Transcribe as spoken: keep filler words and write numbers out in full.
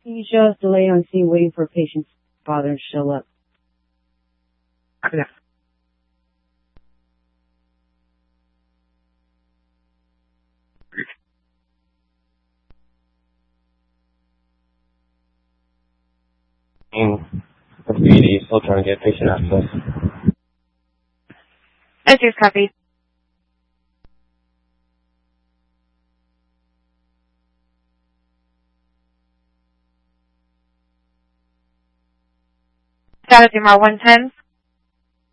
Anesthesia, delay on scene, waiting for patient's father to show up. Yeah. The B D still trying to get patient access. That's your copy. Status Zimmer one ten.